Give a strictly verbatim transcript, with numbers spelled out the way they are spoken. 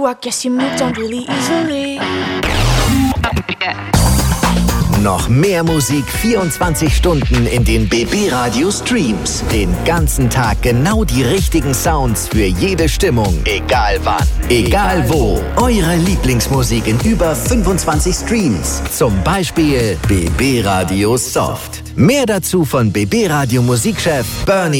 I guess you moved on really easily. Noch mehr Musik vierundzwanzig Stunden in den B B Radio Streams. Den ganzen Tag genau die richtigen Sounds für jede Stimmung. Egal wann, egal wo. Eure Lieblingsmusik in über fünfundzwanzig Streams. Zum Beispiel B B Radio Soft. Mehr dazu von B B Radio Musikchef Bernie